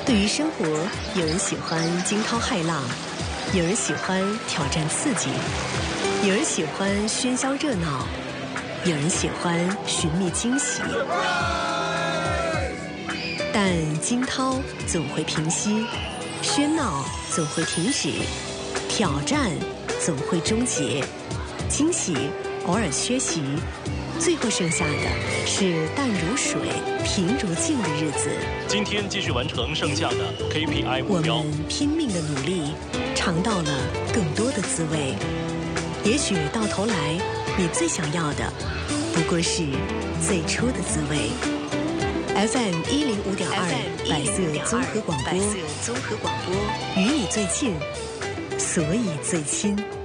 对于生活，有人喜欢惊涛骇浪，有人喜欢挑战刺激，有人喜欢喧嚣热闹，有人喜欢寻觅惊喜。但惊涛总会平息，喧闹总会停止，挑战总会终结，惊喜偶尔缺席，最后剩下的是淡如水、平如镜的日子。 今天继续完成剩下的 KPI 目我标。 们拼命的努力，尝到了更多的滋味。也许到头来，你最想要的不过是最初的滋味。FM 105.2百色综合广播，与你最近，所以最亲。